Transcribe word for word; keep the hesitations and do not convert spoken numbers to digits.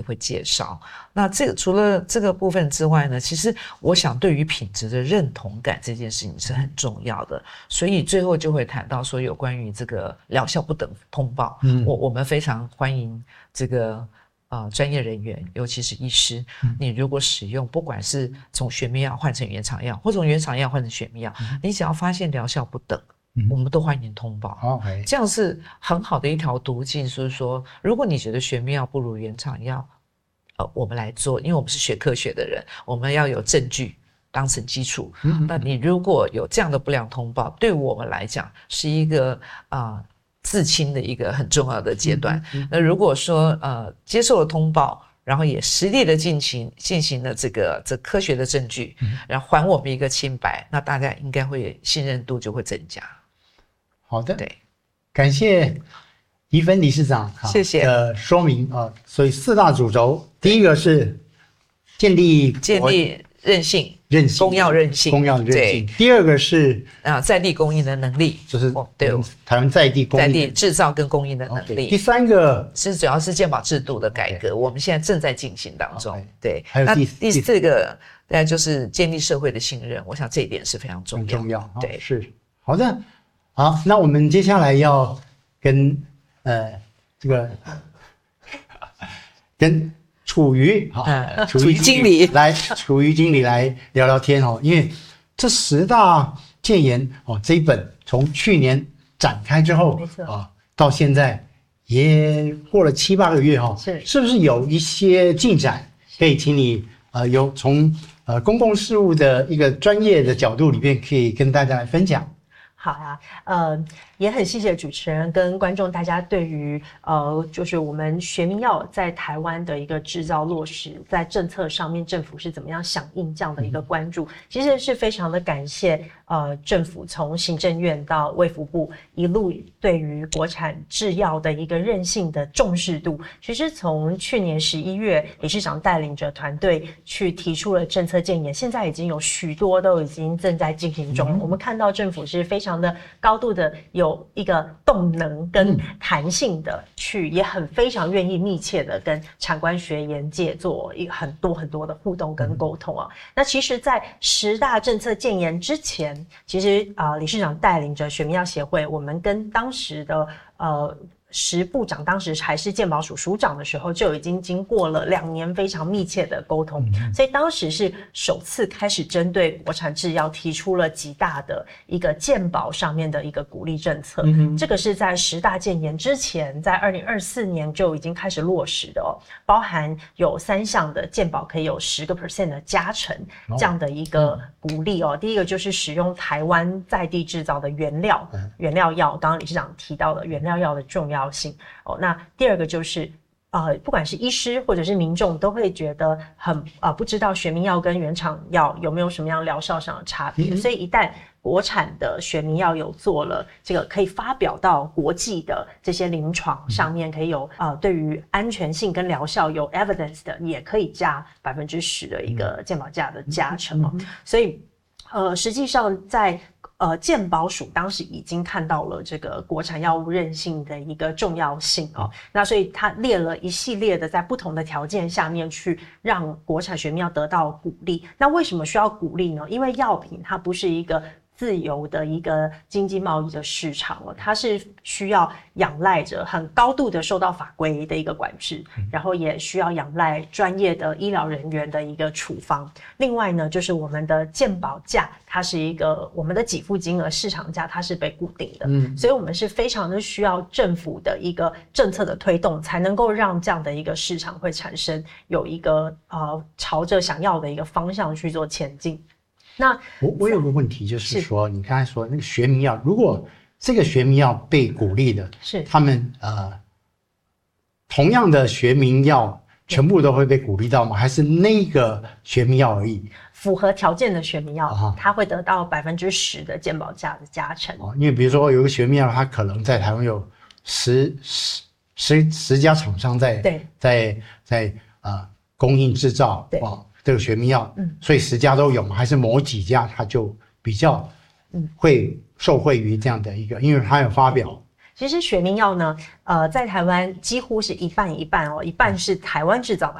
会介绍。那这个除了这个部分之外呢，其实我想对于品质的认同感这件事情是很重要的，所以最后就会谈到说有关于这个疗效不等通报，嗯，我我们非常欢迎这个呃专业人员，尤其是医师，嗯，你如果使用不管是从学名药换成原厂药，或从原厂药换成学名药，嗯，你只要发现疗效不等，嗯，我们都欢迎通报。 Okay. 这样是很好的一条途径，所以说如果你觉得学名药不如原厂药，呃，我们来做，因为我们是学科学的人，我们要有证据当成基础。嗯，那你如果有这样的不良通报，对我们来讲是一个啊、呃、自清的一个很重要的阶段。嗯嗯、那如果说呃接受了通报，然后也实地的进行进行了这个这科学的证据，嗯，然后还我们一个清白，那大家应该会信任度就会增加。 好的， 对， 感谢怡芬理事长谢谢的说明啊。所以四大主轴，第一个是建立建立韧性， 韧性公药韧性， 公药韧性。第二个是啊在地供应的能力， 就是对台湾在地供应在地制造跟供应的能力。 第三个是主要是健保制度的改革， okay. 我们现在正在进行当中。Okay. 对， 还有第第四个大概就是建立社会的信任，我想这一点是非常重要。 很重要， 对， 哦、是好的。好，那我们接下来要跟呃这个跟楚瑜啊，楚瑜经理来，楚瑜经理来聊聊天哦。因为这十大戒严哦这一本从去年展开之后， 没错啊，到现在也过了七八个月哈， 是是不是有一些进展？可以请你呃有从呃公共事务的一个专业的角度里面，可以跟大家来分享。 好呀、啊，呃，也很谢谢主持人跟观众大家对于呃，就是我们学名药在台湾的一个制造落实，在政策上面政府是怎么样响应这样的一个关注，其实是非常的感谢呃政府从行政院到卫福部一路对于国产制药的一个韧性的重视度。其实从去年十一月，理事长带领着团队去提出了政策建言，现在已经有许多都已经正在进行中。嗯、我们看到政府是非常的高度的有一个动能跟弹性的去，也很非常愿意密切的跟产官学研界做一个很多很多的互动跟沟通啊。那其实在十大政策建言之前，其实啊、呃、理事长带领着学名药协会，我们跟当时的呃时部长，当时还是健保署署长的时候，就已经经过了两年非常密切的沟通，嗯、所以当时是首次开始针对国产制药提出了极大的一个健保上面的一个鼓励政策。嗯、这个是在十大建言之前，在二零二四年就已经开始落实的哦，包含有三项的健保可以有十个 percent 的加成这样的一个鼓励哦。第一个就是使用台湾在地制造的原料，原料药，刚刚理事长提到的原料药的重要性哦。那第二个就是呃，不管是医师或者是民众都会觉得很呃不知道学名药跟原厂药有没有什么样疗效上的差别，嗯、所以一旦国产的学名药有做了这个可以发表到国际的这些临床上面，可以有呃对于安全性跟疗效有 evidence 的，也可以加百分之十的一个健保价的加成哦。所以呃，实际上在呃，健保署当时已经看到了这个国产药物韧性的一个重要性哦，那所以他列了一系列的在不同的条件下面去让国产学名药得到鼓励。那为什么需要鼓励呢？因为药品它不是一个自由的一个经济贸易的市场哦，它是需要仰赖着很高度的受到法规的一个管制，然后也需要仰赖专业的医疗人员的一个处方。另外呢，就是我们的健保价，它是一个我们的给付金额市场价，它是被固定的，嗯，所以我们是非常的需要政府的一个政策的推动，才能够让这样的一个市场会产生有一个呃朝着想要的一个方向去做前进。那我我有个问题，就是说，是你刚才说那个学名药，如果这个学名药被鼓励的， 是他们呃同样的学名药全部都会被鼓励到吗？还是那个学名药而已？ 符合条件的学名药，啊、它会得到百分之十的健保价的加成。 哦，因为比如说有个学名药，它可能在台湾有十十十十家厂商在对在在呃供应制造哦。这个学名药，嗯，所以十家都有吗？还是某几家它就比较，嗯，会受惠于这样的一个，因为它有发表。 其实学名药呢，呃，在台湾几乎是一半一半哦，一半是台湾制造的。